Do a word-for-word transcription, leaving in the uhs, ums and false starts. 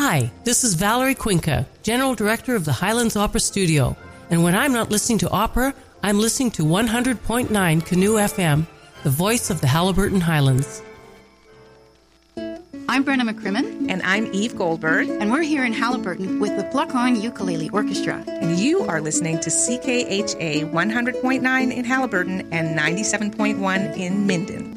Hi, this is Valerie Cuenca, General Director of the Highlands Opera Studio. And when I'm not listening to opera, I'm listening to one hundred point nine Canoe F M, the voice of the Haliburton Highlands. I'm Brenna McCrimmon. And I'm Eve Goldberg. And we're here in Haliburton with the Pluck-On Ukulele Orchestra. And you are listening to C K H A one hundred point nine in Haliburton and ninety-seven point one in Minden.